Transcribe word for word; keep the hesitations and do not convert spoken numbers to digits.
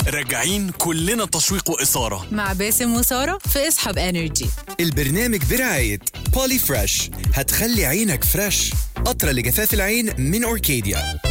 راجعين كلنا تشويق وإثارة مع باسم وسارة في اسحب انرجي. البرنامج برعاية بولي فريش، هتخلي عينك فريش، قطرة لجفاف العين من أوركيديا.